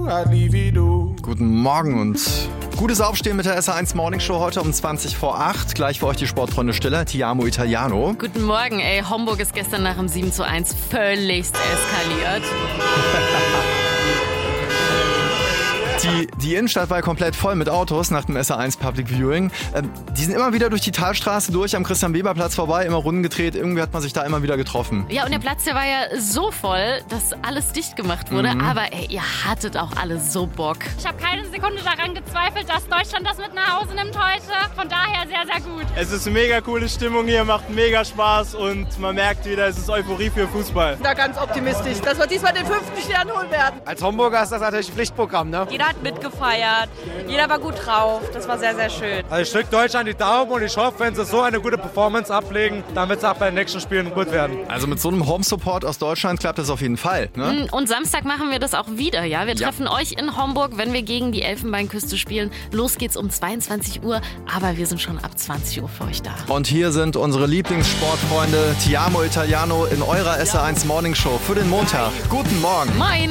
Guten Morgen und gutes Aufstehen mit der SR1 Morning Show heute um 20 vor 8. Gleich für euch die Sportfreunde Stiller, Ti Amo Italiano. Guten Morgen, Homburg ist gestern nach dem 7:1 völligst eskaliert. Die Innenstadt war komplett voll mit Autos nach dem SR1 Public Viewing. Die sind immer wieder durch die Talstraße durch, am Christian-Weber-Platz vorbei, immer Runden gedreht. Irgendwie hat man sich da immer wieder getroffen. Ja, und der Platz, der war ja so voll, dass alles dicht gemacht wurde. Aber ihr hattet auch alle so Bock. Ich habe keine Sekunde daran gezweifelt, dass Deutschland das mit nach Hause nimmt heute. Von daher sehr, sehr gut. Es ist eine mega coole Stimmung hier, macht mega Spaß und man merkt wieder, es ist Euphorie für Fußball. Da ganz optimistisch, dass wir diesmal den 5. Stern holen werden. Als Homburger ist das natürlich ein Pflichtprogramm, ne? Jeder hat mitgefeiert, jeder war gut drauf, das war sehr, sehr schön. Also ich drücke Deutschland die Daumen und ich hoffe, wenn sie so eine gute Performance ablegen, dann wird es auch bei den nächsten Spielen gut werden. Also mit so einem Home-Support aus Deutschland klappt das auf jeden Fall, ne? Und Samstag machen wir das auch wieder, ja? Wir treffen euch in Homburg, wenn wir gegen die Elfenbeinküste spielen. Los geht's um 22 Uhr, aber wir sind schon ab 20 Uhr für euch da. Und hier sind unsere Lieblingssportfreunde Ti Amo Italiano in eurer SR1 Morning Show für den Montag. Guten Morgen. Moin!